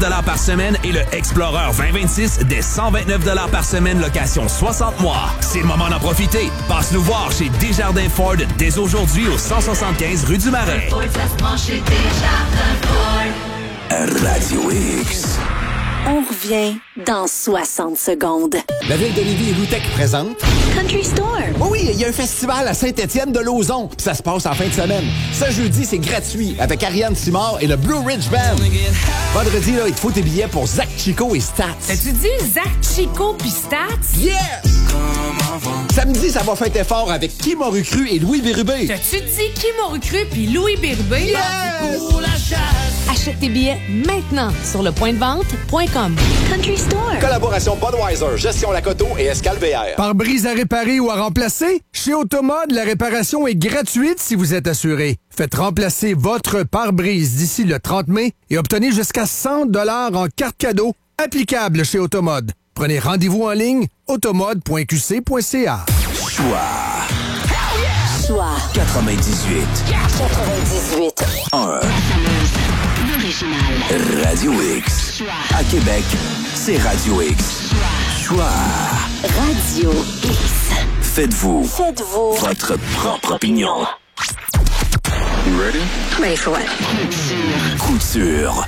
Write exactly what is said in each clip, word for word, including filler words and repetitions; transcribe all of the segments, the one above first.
dollars par semaine et le Explorer vingt vingt-six dès cent vingt-neuf dollars par semaine, location soixante mois. C'est le moment d'en profiter. Passe nous voir chez Desjardins Ford dès aujourd'hui au cent soixante-quinze rue du Marais. Ford, ça se prend chez Desjardins Ford. Radio X. On revient dans soixante secondes. La ville de Lévis et Loutec présente Country Store. Oh oui, il y a un festival à Saint-Étienne de Lauzon, puis ça se passe en fin de semaine. Ce jeudi, c'est gratuit avec Ariane Simard et le Blue Ridge Band. Vendredi, là, il te faut tes billets pour Zach Chico et Stats. T'as-tu dit Zach Chico pis Stats? Yes! Samedi, ça va fêter fort avec Qui m'aurait cru et Louis Bérubé. T'as-tu dit Qui m'aurait cru pis Louis Bérubé? Yes! Achète tes billets maintenant sur le point de vente point com. Country Store. Collaboration Budweiser, Gestion Lacoto et Escale V R. Pare-brise à réparer ou à remplacer? Chez Automode, la réparation est gratuite si vous êtes assuré. Faites remplacer votre pare-brise d'ici le trente mai et obtenez jusqu'à cent dollars en carte cadeau applicable chez Automode. Prenez rendez-vous en ligne automode point q c point c a. Choix Choix quatre-vingt-dix-huit. quatre-vingt-dix-huit. un. L'original. Radio X. À Québec, c'est Radio X. Choix. Radio X. Faites-vous Faites-vous votre propre opinion. You ready? Ready for what? Couture.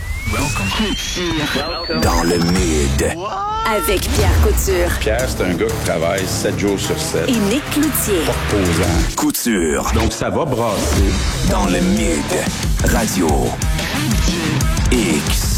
Dans le mid. Avec Pierre Couture Pierre, c'est un gars qui travaille sept jours sur sept. et Nick Cloutier. Posant. Couture. Donc, ça va brasser. Dans le mid. Radio X.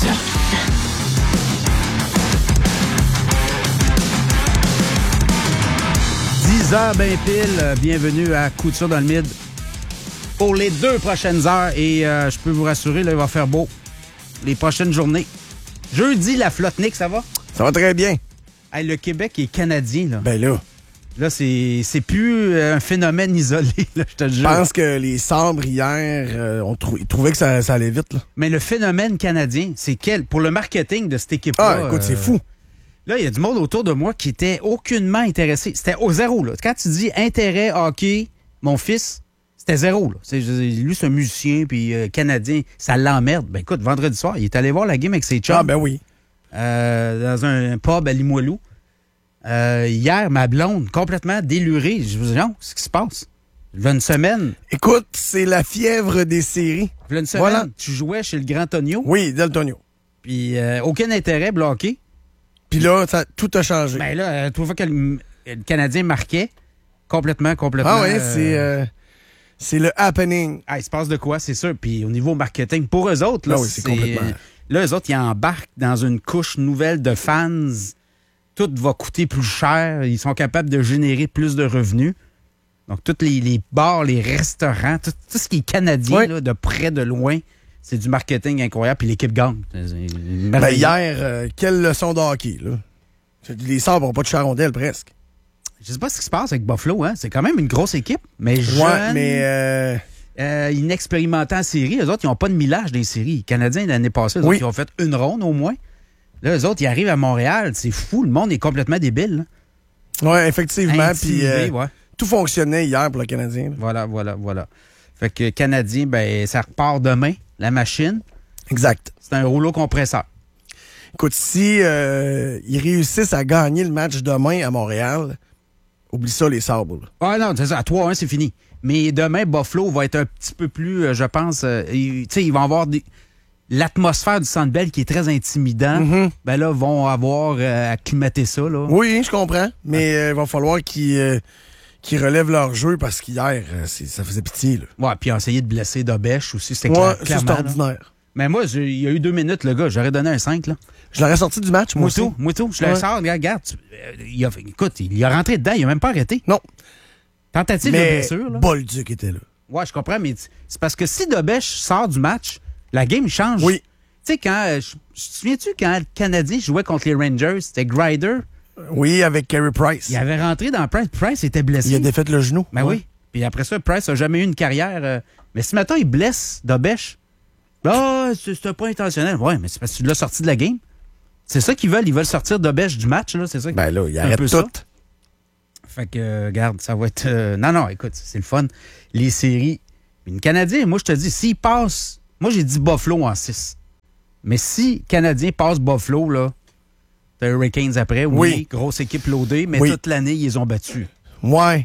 dix heures ben pile, bienvenue à Couture dans le mid pour les deux prochaines heures et euh, je peux vous rassurer, là, il va faire beau les prochaines journées. Jeudi, la flotte, Nick, ça va? Ça va très bien. Hey, le Québec est canadien, là. Ben là, Là, c'est, c'est plus un phénomène isolé, là, je te le je jure. pense que les Sabres, hier, euh, on trou- ils trouvaient que ça, ça allait vite. Là. Mais le phénomène canadien, c'est quel? Pour le marketing de cette équipe-là. Ah, écoute, c'est euh, fou. Là, il y a du monde autour de moi qui était aucunement intéressé. C'était au zéro, là. Quand tu dis intérêt hockey, mon fils, c'était zéro, là. C'est, lui, c'est un musicien, puis euh, canadien, ça l'emmerde. Ben écoute, vendredi soir, il est allé voir la game avec ses chums. Ah, ben oui. euh, dans un pub à Limoilou. Euh, hier, ma blonde, complètement délurée. Je vous dis, non, qu'est-ce qui se passe? Il y a une semaine. Écoute, c'est la fièvre des séries. Il y a une semaine, Voilà. tu jouais chez le Grand Tonio. Oui, Del Tonio. Puis euh, aucun intérêt bloqué. Puis là, ça, tout a changé. Ben là, euh, toute fois que le, le Canadien marquait, complètement, complètement. ah oui, euh, c'est, euh, c'est le happening. Ah, il se passe de quoi, c'est sûr. Puis au niveau marketing, pour eux autres, là, Ah oui, c'est complètement. là, eux autres, ils embarquent dans une couche nouvelle de fans. Tout va coûter plus cher. Ils sont capables de générer plus de revenus. Donc, tous les, les bars, les restaurants, tout, tout ce qui est canadien, Oui. là, de près, de loin, c'est du marketing incroyable. Puis l'équipe gagne. C'est- c'est Ben, merveilleux. hier, euh, quelle leçon de hockey, là. Les Sabres n'ont pas de charondelle, presque. Je sais pas ce qui se passe avec Buffalo. Hein? C'est quand même une grosse équipe, mais jeune, Ouais, mais... Euh, euh, inexpérimentés en série. Eux autres, ils n'ont pas de millage des séries. Les Canadiens, l'année passée, eux Oui. autres, ils ont fait une ronde au moins. Là, eux autres, ils arrivent à Montréal. C'est fou. Le monde est complètement débile. là. ouais, effectivement. Intimidé, Puis euh, ouais. tout fonctionnait hier pour le Canadien. là. Voilà, voilà, voilà. Fait que Canadien, ben, ça repart demain, la machine. Exact. C'est un rouleau compresseur. Écoute, si euh, ils réussissent à gagner le match demain à Montréal, oublie ça, les Sabres. là. Ah non, c'est ça, à trois un, c'est fini. Mais demain, Buffalo va être un petit peu plus, euh, je pense, euh, il- tu sais, ils vont avoir des... l'atmosphère du Centre Bell qui est très intimidant. Mhm. Ben là, vont avoir euh, acclimaté ça, là. Oui, je comprends. Mais euh, il va falloir qu'ils euh, qu'ils relèvent leur jeu parce qu'hier, euh, c'est- ça faisait pitié. Là. Ouais, puis essayer de blesser Dobèche aussi, c'était Ouais, cla- ça, c'est clairement, là. ordinaire. Mais moi, j'ai- il y a eu deux minutes, le gars, j'aurais donné un cinq, là. Je l'aurais sorti du match, moi Moi aussi. tout, moi tout. Je le Ouais. sors, regarde, regarde. tu- euh, il a, écoute, il a rentré dedans, il a même pas arrêté. Non. Tentative de Mais blessure, là. Bolduc était là. Ouais, je comprends, mais t- c'est parce que si Dobèche sort du match, la game change. Oui. Tu sais, quand. euh, je- je- te souviens-tu quand le Canadien jouait contre les Rangers, c'était Grider? Oui, avec Carey Price. Il avait rentré dans Price. Price était blessé. Il a défait le genou. Ben Ouais. oui. Puis après ça, Price n'a jamais eu une carrière. euh, Mais si maintenant il blesse Dobèche, ah, c'est c'était pas intentionnel. Ouais, mais c'est parce que tu l'as sorti de la game. C'est ça qu'ils veulent. Ils veulent sortir Dobèche du match, là. C'est ça. Ben là, il c'est un arrête peu tout. ça. Fait que, euh, regarde, ça va être. euh, Non, non, écoute, c'est le fun. Les séries. Une Canadien, moi, je te dis, s'ils passent. Moi, j'ai dit Buffalo en six. Mais si Canadien passe Buffalo, là, t'as Hurricanes après, oui, Oui. grosse équipe loadée, mais Oui. toute l'année, ils les ont battus. Ouais.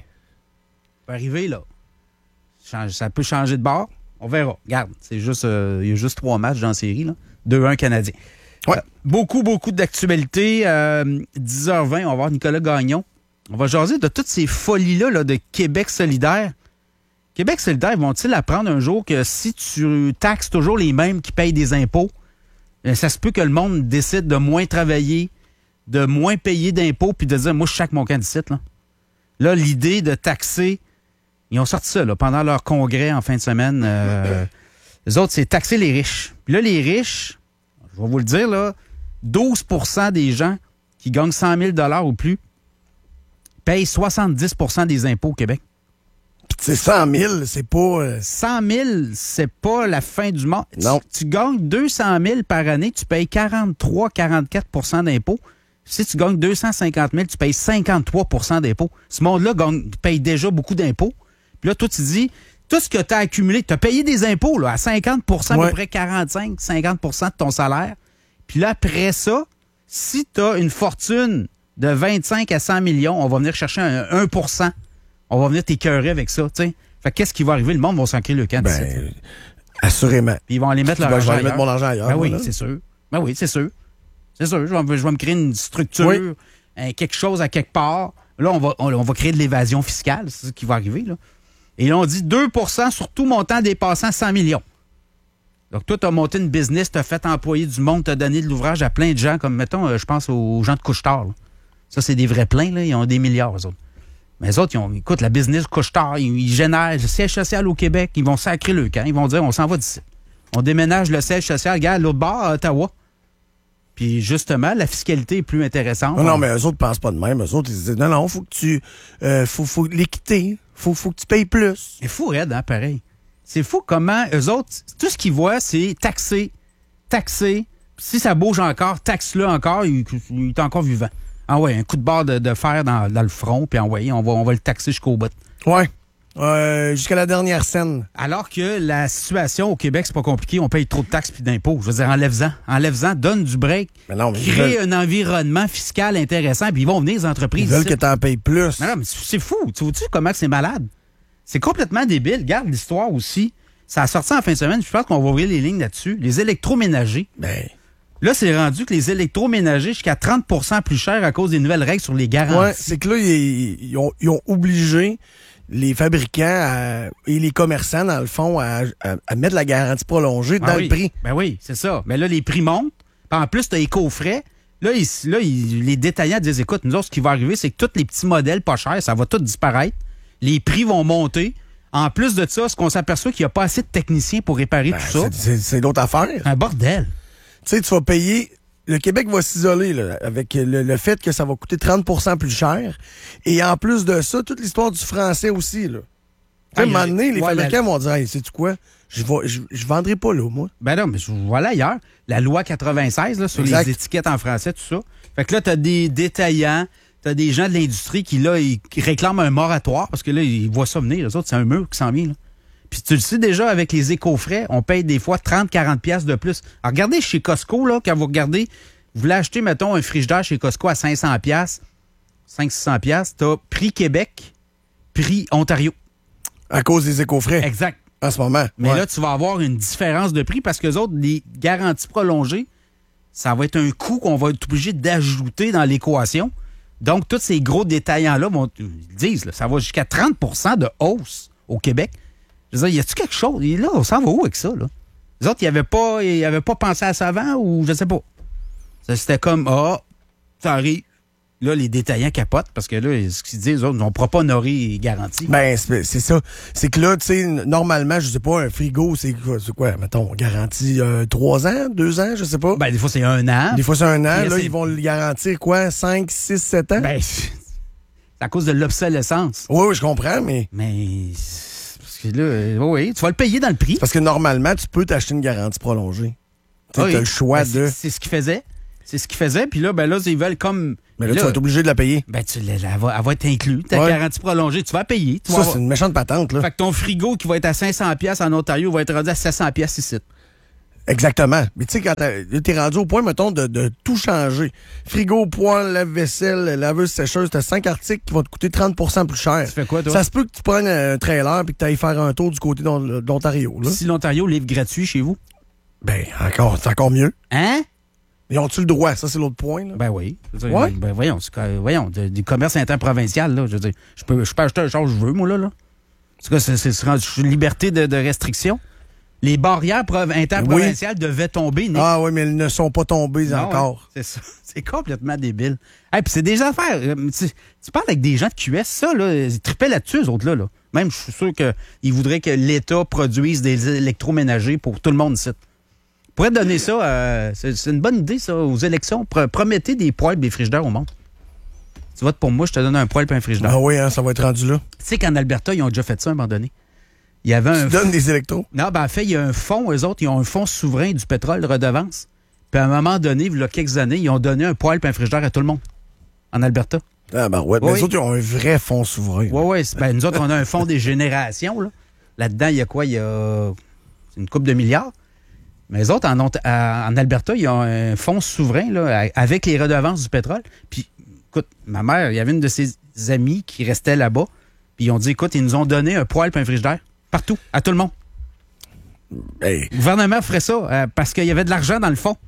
Ça peut arriver, là. Change- Ça peut changer de bord. On verra. Regarde, c'est juste, euh, il y a juste trois matchs dans la série, là. deux un Canadien. Ouais. Euh, beaucoup, beaucoup d'actualités. Euh, dix heures vingt, on va voir Nicolas Gagnon. On va jaser de toutes ces folies-là là, de Québec solidaire. Québec solidaire, vont-ils apprendre un jour que si tu taxes toujours les mêmes qui payent des impôts, bien, ça se peut que le monde décide de moins travailler, de moins payer d'impôts, puis de dire, moi, je chaque mon camp d'ici, là. Là, l'idée de taxer, ils ont sorti ça là, pendant leur congrès en fin de semaine. Euh, les autres, c'est taxer les riches. Puis là, les riches, je vais vous le dire, là, douze pour cent des gens qui gagnent cent mille dollars ou plus payent soixante-dix pour cent des impôts au Québec. Puis tu sais, cent mille, c'est pas... euh, cent mille, c'est pas la fin du monde. Non. Tu, tu gagnes deux cent mille par année, tu payes quarante-trois à quarante-quatre pour cent d'impôts. Si tu gagnes deux cent cinquante mille, tu payes cinquante-trois pour cent d'impôts. Ce monde-là gagne, paye déjà beaucoup d'impôts. Puis là, toi, tu dis, tout ce que tu as accumulé, tu as payé des impôts là, à cinquante pour cent, à Ouais. peu près quarante-cinq à cinquante pour cent de ton salaire. Puis là, après ça, si tu as une fortune de vingt-cinq à cent millions, on va venir chercher un un pour cent. On va venir t'écœurer avec ça, tu sais. Fait que qu'est-ce qui va arriver? Le monde va s'en créer le camp d'ici. Ben, assurément. Puis ils vont aller mettre leur Ben, argent je vais aller mettre ailleurs. mon argent ailleurs, Ben oui, voilà. c'est sûr. Ben oui, c'est sûr. C'est sûr. Je vais, je vais me créer une structure, Oui. hein, quelque chose à quelque part. Là, on va, on, on va créer de l'évasion fiscale. C'est ça qui va arriver, là. Et là, on dit deux pour cent sur tout montant dépassant cent millions. Donc, toi, tu as monté une business, tu as fait employer du monde, tu as donné de l'ouvrage à plein de gens, comme, mettons, euh, je pense aux gens de Couche-Tard. là. Ça, c'est des vrais pleins, là. Ils ont des milliards, eux autres. Mais les autres, ils ont, écoute, la business Couche-Tard, ils, ils génèrent le siège social au Québec, ils vont sacrer le camp, ils vont dire, on s'en va d'ici. On déménage le siège social, regarde, l'autre bord, à Ottawa. Puis, justement, la fiscalité est plus intéressante. Non, non, mais eux autres pensent pas de même. Eux autres, ils disent, non, non, faut que tu... Euh, faut, faut l'équité. Faut, faut que tu payes plus. C'est fou, Red, hein, pareil. C'est fou comment eux autres, tout ce qu'ils voient, c'est taxer, taxer. Si ça bouge encore, taxe-le encore, il, il est encore vivant. Ah ouais, un coup de barre de, de fer dans, dans le front, puis envoyer, on va, on va le taxer jusqu'au bout. Ouais. Euh, jusqu'à la dernière scène. Alors que la situation au Québec, c'est pas compliqué, on paye trop de taxes puis d'impôts. Je veux dire, enlève-en, enlève-en, donne du break, Mais non, mais ils crée veulent, un environnement fiscal intéressant, puis ils vont venir, les entreprises. ils veulent ici. que tu en payes plus. Non, non, mais c'est fou. Tu vois-tu comment c'est malade? C'est complètement débile. Regarde l'histoire aussi. Ça a sorti en fin de semaine. Je pense qu'on va ouvrir les lignes là-dessus. Les électroménagers. Ben, Là, c'est rendu que les électroménagers jusqu'à trente pour cent plus cher à cause des nouvelles règles sur les garanties. ouais, c'est que là, ils, ils ont, ils ont obligé les fabricants à- et les commerçants, dans le fond, à, à- à mettre la garantie prolongée dans Ah oui. le prix. Ben oui, c'est ça. Mais là, les prix montent. Puis en plus, tu as éco-frais. Là, ils- là ils- les détaillants disent, écoute, nous autres, ce qui va arriver, c'est que tous les petits modèles pas chers, ça va tout disparaître. Les prix vont monter. En plus de ça, ce qu'on s'aperçoit qu'il n'y a pas assez de techniciens pour réparer Ben, tout ça. c'est- c'est c'est l'autre affaire. Un bordel. Tu sais, tu vas payer... Le Québec va s'isoler là, avec le, le fait que ça va coûter trente pour cent plus cher. Et en plus de ça, toute l'histoire du français aussi. Là. Tu sais, Ah, à un il y a- moment donné, les ouais, fabricants la- vont dire, hey, sais-tu quoi? Je vais- je je vendrai pas là, moi. Ben non, mais je- voilà ailleurs. La loi quatre-vingt-seize là, sur Exact. les étiquettes en français, tout ça. Fait que là, t'as des détaillants, t'as des gens de l'industrie qui, là, ils qui réclament un moratoire parce que là, ils voient ça venir. Les autres, c'est un mur qui s'en vient, là. Puis tu le sais déjà, avec les éco-frais, on paye des fois trente à quarante piastres de plus. Alors, regardez chez Costco, là, quand vous regardez, vous voulez acheter, mettons, un frigidaire chez Costco à cinq cents piastres, cinq cents à six cents piastres, t'as prix Québec, prix Ontario. À cause des éco-frais. Exact. En ce moment. Mais Ouais. là, tu vas avoir une différence de prix parce que les autres, les garanties prolongées, ça va être un coût qu'on va être obligé d'ajouter dans l'équation. Donc, tous ces gros détaillants-là vont ils disent, là, ça va jusqu'à trente pour cent de hausse au Québec. Je veux dire, y a-tu quelque chose? Et là, on s'en va où avec ça, là? Les autres, ils n'avaient pas, ils avaient pas pensé à ça avant ou je sais pas. Ça, c'était comme, ah, ça arrive. Là, les détaillants capotent parce que là, ce qu'ils disent, les autres, on ne pourra pas honorer les garanties. Ben, c'est c'est ça. C'est que là, tu sais, normalement, je sais pas, un frigo, c'est quoi, c'est quoi, mettons, garantie euh, trois ans, deux ans, je sais pas. Ben, des fois, c'est un an. Des fois, c'est un an. Mais Là, c'est- ils vont le garantir, quoi, cinq, six, sept ans? Ben, c'est à cause de l'obsolescence. oui, oui, je comprends, mais... Mais, c'est- parce que là, euh, oui, tu vas le payer dans le prix. Parce que normalement, tu peux t'acheter une garantie prolongée. Tu Oui. as le choix Ben, de... c'est- C'est ce qu'ils faisaient. C'est ce qu'ils faisaient. Puis là, ben là, ils veulent comme... Mais là, tu vas être obligé de la payer. Ben, tu, elle, elle va, elle va être inclue. Ta Ouais. garantie prolongée, tu vas payer. Tu vas Ça, avoir- c'est une méchante patente, là. Fait que ton frigo qui va être à cinq cents piastres en Ontario va être rendu à sept cents piastres ici. Exactement. Mais tu sais, quand t'as- t'es rendu au point, mettons, de, de tout changer. Frigo, poêle, lave-vaisselle, laveuse, sécheuse, t'as cinq articles qui vont te coûter trente pour cent plus cher. Tu fais quoi, toi? Ça se peut que tu prennes un trailer puis que tu ailles faire un tour du côté d'On- d'Ontario. Là. Si l'Ontario livre gratuit chez vous? Ben, encore, c'est encore mieux. Hein? Ils ont-tu le droit? Ça, c'est l'autre point. Là. Ben oui. Je veux dire, Ouais? Ben voyons, c'est que- voyons, de- des commerces interprovinciaux, là. Je veux dire, je peux, je peux acheter un char que je veux, moi, là. là. En tout cas, c'est, c'est, c'est une liberté de, de restriction. Les barrières prov- interprovinciales devaient tomber. Nick. Ah oui, mais elles ne sont pas tombées Non, encore. hein, c'est ça. C'est complètement débile. Hey, puis c'est des affaires. euh, Tu, tu parles avec des gens de Q S, ça, là, ils tripaient là-dessus, eux autres, là. là. Même, je suis sûr qu'ils voudraient que l'État produise des électroménagers pour tout le monde ici. On pourrait donner ça, euh, c'est, c'est une bonne idée, ça, aux élections. Pro- promettez des poêles et des frigidaires au monde. Tu votes pour moi, je te donne un poêle et un frigidaire. Ah oui, hein, ça va être rendu là. Tu sais qu'en Alberta, ils ont déjà fait ça à un moment donné. Il y avait un Tu donnes des électros? Non, ben en fait, il y a un fonds, eux autres, ils ont un fonds souverain du pétrole de redevance. Puis à un moment donné, il y a quelques années, ils ont donné un poêle et un frigidaire à tout le monde. En Alberta. Ah ben ouais, mais Oui. les autres, ils ont un vrai fonds souverain. Oui, oui. Ben, nous autres, on a un fonds des générations. Là. Là-dedans, il y a quoi? Il y a une couple de milliards. Mais les autres, en, Ont- à- en Alberta, ils ont un fonds souverain là, à- avec les redevances du pétrole. Puis, écoute, ma mère, il y avait une de ses amies qui restait là-bas. Puis ils ont dit, écoute, ils nous ont donné un poêle et un frigidaire. Partout, à tout le monde. Hey. Le gouvernement ferait ça euh, parce qu'il y avait de l'argent dans le fond.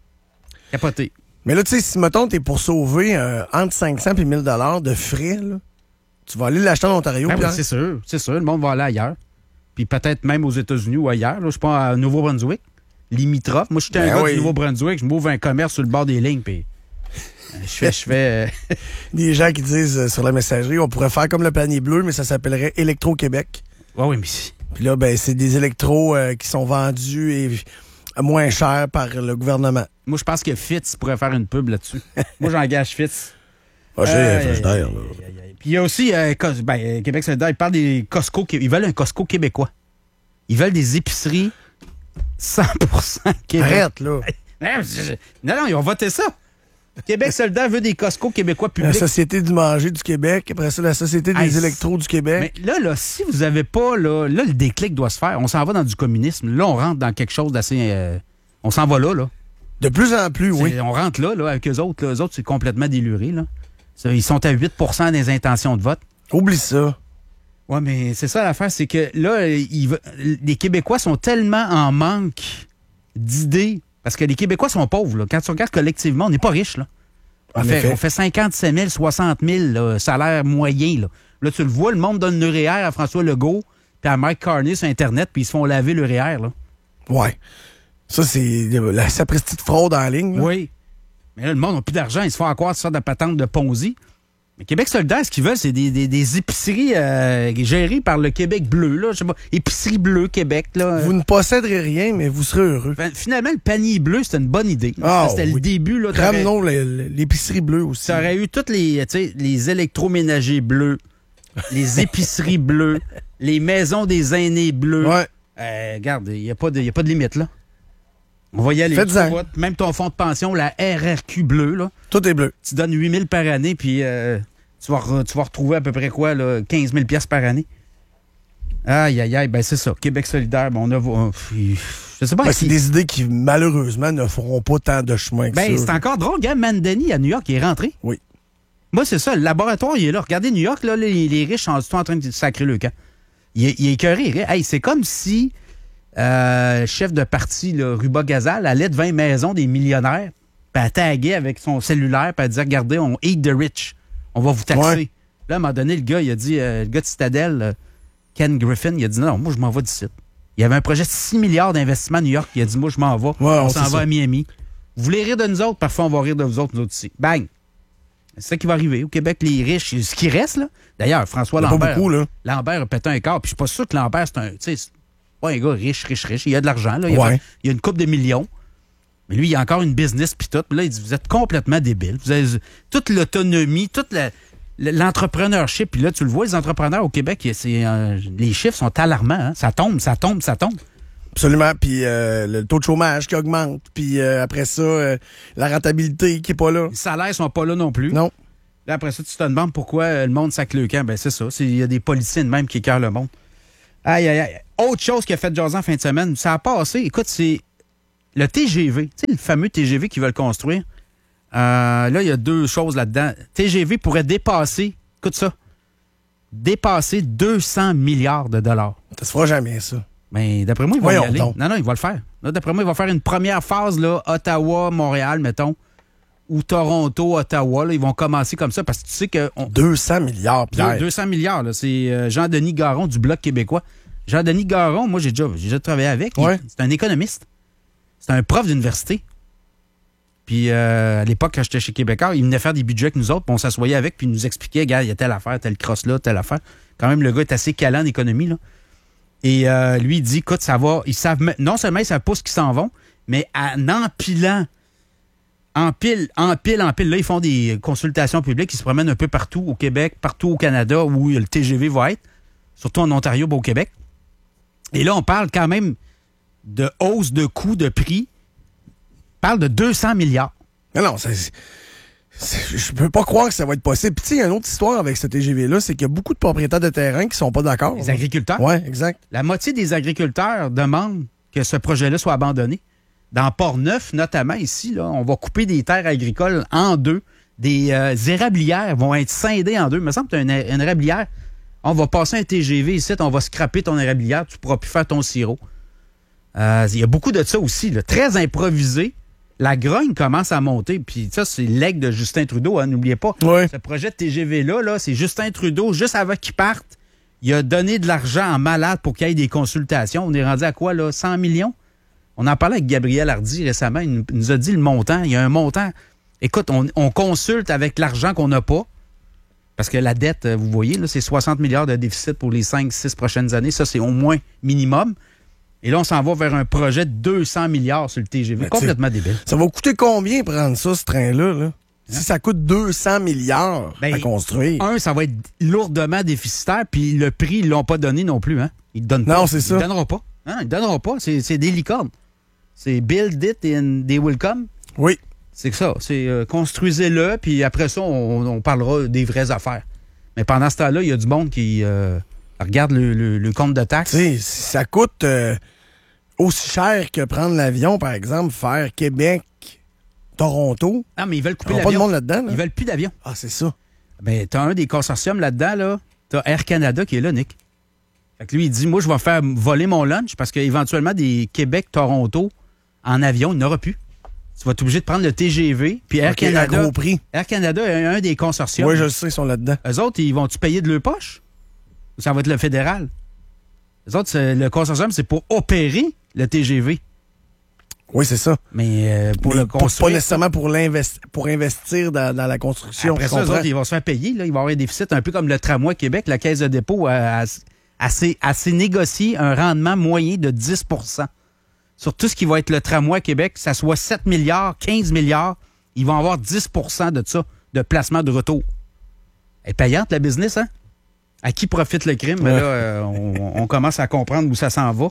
Capoté. Mais là, tu sais, si, mettons, t'es pour sauver euh, entre cinq cents et mille dollars de frais, là, tu vas aller l'acheter en Ontario. Ben oui, Pierre. c'est sûr, c'est sûr. Le monde va aller ailleurs. Puis peut-être même aux États-Unis ou ailleurs. Là, je sais pas, à Nouveau-Brunswick, limitrophe. Moi, j'étais Ben un gars oui. du Nouveau-Brunswick. Je m'ouvre un commerce sur le bord des lignes. Puis euh, je fais, je fais. euh, Des gens qui disent euh, sur la messagerie, on pourrait faire comme le panier bleu, mais ça s'appellerait Électro-Québec. Ouais, oui, mais Puis là, ben, c'est des électros euh, qui sont vendus et à moins cher par le gouvernement. moi, je pense que Fitz pourrait faire une pub là-dessus. Moi, j'engage Fitz. Ah, j'ai Euh, un frigidaire, aïe, là. aïe, aïe, aïe. Puis il y a aussi euh, Cos- ben, euh, Québec solidaire, ils parlent des Costco. Ils veulent un Costco québécois. Ils veulent des épiceries cent pour cent Québec. Arrête, là. Non, je- non, non, ils ont voté ça. Québec solidaire veut des Costco québécois La publics. Société du manger du Québec, après ça, la Société des Hey, électros du Québec. Mais là, là, si vous avez pas, là, là, le déclic doit se faire. On s'en va dans du communisme. Là, on rentre dans quelque chose d'assez... euh, on s'en va là, là. De plus en plus, oui. C'est- On rentre là, là, avec eux autres. Là. Eux autres, c'est complètement déluré, là. Ça, ils sont à huit pour cent des intentions de vote. Oublie ça. Oui, mais c'est ça l'affaire, c'est que là, il va- les Québécois sont tellement en manque d'idées. Parce que les Québécois sont pauvres, là. Quand tu regardes collectivement, on n'est pas riches, là. On En fait, effet. on fait cinquante-sept mille, soixante mille là, salaire moyen. Là. là, tu le vois, le monde donne le R E E R à François Legault puis à Mike Carney sur Internet, puis ils se font laver le R E E R. Là. Ouais. Ça, c'est la sapristi de fraude en ligne. là. Oui. Mais là, le monde n'a plus d'argent. Ils se font encore ça de la patente de Ponzi. Mais Québec solidaire, ce qu'ils veulent, c'est des, des, des épiceries euh, gérées par le Québec bleu. Là, je sais pas, épicerie bleue Québec. Là. Vous ne posséderez rien, mais vous serez heureux. Ben, finalement, le panier bleu, c'était une bonne idée. Ah, c'était oui. le début. Là, t'aurais- Ramenons le- le- l'épicerie bleue aussi. Ça aurait eu toutes les, tu sais, les électroménagers bleus, les épiceries bleues, les maisons des aînés bleus. Ouais. Euh, regarde, il n'y a, pas de- y a pas de limite, là. On va y aller. Faites-en. Tu vois, même ton fonds de pension, la R R Q bleue, là, Tout est bleu. tu donnes huit mille par année, puis euh, tu, vas re- tu vas retrouver à peu près quoi, là, quinze mille piastres par année. Aïe, aïe, aïe, ben c'est ça. Québec solidaire, ben on a... on- je sais pas... Ben, si- c'est des idées qui, malheureusement, ne feront pas tant de chemin que Ben, ça. c'est encore drôle. Regarde, Mandani à New York, il est rentré. Oui. Moi, c'est ça. Le laboratoire, il est là. Regardez New York, là, les, les riches sont sont en train de sacrer le camp. Il est, il est écœuré. Hey, c'est comme si euh, le chef de parti, là, Ruba Gazal, allait devant les maisons des millionnaires, puis elle taguait avec son cellulaire, puis elle disait, regardez, on eat the rich. On va vous taxer. Ouais. Là, à un moment donné, le gars, il a dit, euh, le gars de Citadel, euh, Ken Griffin, il a dit, non, moi, je m'en vais d'ici. Il y avait un projet de six milliards d'investissement à New York. Il a dit, moi, je m'en vais. Ouais, on on s'en sait va ça. à Miami. Vous voulez rire de nous autres? Parfois, on va rire de vous autres, nous autres ici. Bang! C'est ça qui va arriver. Au Québec, les riches, ce qui reste, là. D'ailleurs, François Il y en a pas Lambert. beaucoup, là. Lambert a pété un corps. Puis je suis pas sûr que Lambert, c'est un. Tu sais, c'est pas un gars riche, riche, riche. Il a de l'argent, là. Il, a Ouais. fait- il a une coupe de millions. Mais lui, il a encore une business, puis tout. Puis là, il dit, vous êtes complètement débile. Vous avez toute l'autonomie, toute la- l'entrepreneurship. Puis là, tu le vois, les entrepreneurs au Québec, c'est, euh, les chiffres sont alarmants. Hein. Ça tombe, ça tombe, ça tombe. Absolument. Puis euh, le taux de chômage qui augmente. Puis euh, après ça, euh, la rentabilité qui est pas là. Les salaires sont pas là non plus. Non. Là, après ça, tu te demandes pourquoi euh, le monde sac le camp. Ben, c'est ça. C'est- Il y a des politiciens de même qui écœurent le monde. Aïe, aïe, aïe. Autre chose qui a fait jaser en fin de semaine, ça a passé. Écoute, c'est le T G V, tu sais, le fameux T G V qu'ils veulent construire, euh, là, il y a deux choses là-dedans. T G V pourrait dépasser, écoute ça, dépasser deux cents milliards de dollars. Ça se fera jamais, ça. Mais d'après moi, il va Voyons y aller. donc. Non, non, il va le faire. Là, d'après moi, il va faire une première phase, là, Ottawa, Montréal, mettons, ou Toronto, Ottawa. Là, ils vont commencer comme ça parce que tu sais que... On... deux cents milliards, Pierre. deux cents milliards, là. C'est euh, Jean-Denis Garon du Bloc québécois. Jean-Denis Garon, moi, j'ai déjà, j'ai déjà travaillé avec. Ouais. Il- c'est un économiste. C'est un prof d'université. Puis euh, à l'époque, quand j'étais chez Québécois, il venait faire des budgets avec nous autres, puis on s'assoyait avec, puis il nous expliquait, regarde, il y a telle affaire, telle crosse là, telle affaire. Quand même, le gars est assez calant en économie, là. Et euh, lui, il dit, écoute, ça va, ils savent, non seulement ils savent pas ce qu'ils s'en vont, mais en empilant, empile, empile, empile, là, ils font des consultations publiques, ils se promènent un peu partout au Québec, partout au Canada, où le T G V va être, surtout en Ontario, ben, au Québec. Et là, on parle quand même de hausse de coûts, de prix. On parle de deux cents milliards. Non, non, c'est... c'est- Je peux pas croire que ça va être possible. Puis tu sais, il y a une autre histoire avec ce T G V-là, c'est qu'il y a beaucoup de propriétaires de terrain qui sont pas d'accord. Les agriculteurs. Ouais, exact. La moitié des agriculteurs demandent que ce projet-là soit abandonné. Dans Port-Neuf, notamment ici, là, on va couper des terres agricoles en deux. Des euh, érablières vont être scindées en deux. Il me semble que tu as une, une érablière. On va passer un T G V ici, on va scraper ton érablière, tu ne pourras plus faire ton sirop. Euh, Il y a beaucoup de ça aussi, là, très improvisé. La grogne commence à monter. Puis ça, c'est l'aigle de Justin Trudeau, hein, n'oubliez pas. Ouais. Ce projet de T G V-là, là, c'est Justin Trudeau, juste avant qu'il parte, il a donné de l'argent en malade pour qu'il y ait des consultations. On est rendu à quoi, là? cent millions? On en parlait avec Gabriel Hardy récemment. Il nous, il nous a dit le montant. Il y a un montant. Écoute, on, on consulte avec l'argent qu'on n'a pas. Parce que la dette, vous voyez, là, c'est soixante milliards de déficit pour les cinq six prochaines années. Ça, c'est au moins minimum. Et là, on s'en va vers un projet de deux cents milliards sur le T G V. Mais Complètement débile. Ça va coûter combien prendre ça, ce train-là? Là? Si ça coûte deux cents milliards Ben, à construire. Un, ça va être lourdement déficitaire, puis le prix, ils ne l'ont pas donné non plus. Hein? Ils ne donnent pas. Non, c'est ça. Ils ne donneront pas. Hein? Ils ne donneront pas. C'est, c'est des licornes. C'est build it and they will come. Oui. C'est que ça. C'est euh, construisez-le, puis après ça, on, on parlera des vraies affaires. Mais pendant ce temps-là, il y a du monde qui euh, regarde le, le- le compte de taxes. Tu sais, si ça coûte euh, aussi cher que prendre l'avion, par exemple, faire Québec, Toronto. Ah, mais ils veulent couper Il y aura l'avion. pas de monde là-dedans, là. Ils veulent plus d'avion. Ah, c'est ça. Ben, t'as un des consortiums là-dedans, là. T'as Air Canada qui est là, Nick. Fait que lui, il dit, moi, je vais faire voler mon lunch parce qu'éventuellement, des Québec-Toronto en avion, il n'y en aura plus. Tu vas être obligé de prendre le T G V. Puis Air Ok, à Canada. gros prix. Air Canada est un des consortiums. Oui, je le sais, ils sont là-dedans. Eux autres, ils vont-tu payer de leur poche? Ou ça va être le fédéral? Eux autres, c'est- le consortium, c'est pour opérer le T G V. Oui, c'est ça. Mais euh, pour Mais le pas- construire. Pas nécessairement pour, l'invest- pour investir dans, dans la construction. Après je ça, eux comprends. autres, ils vont se faire payer. Là. Ils vont avoir un déficit, un peu comme le tramway Québec. La Caisse de dépôt a, a, a, s'est- a s'est négocié un rendement moyen de dix pour cent. Sur tout ce qui va être le tramway Québec, que ça soit sept milliards, quinze milliards, ils vont avoir dix pour cent de ça, de placement de retour. Elle est payante, la business, hein? À qui profite le crime? Mais Ouais. là, euh, on, on commence à comprendre où ça s'en va.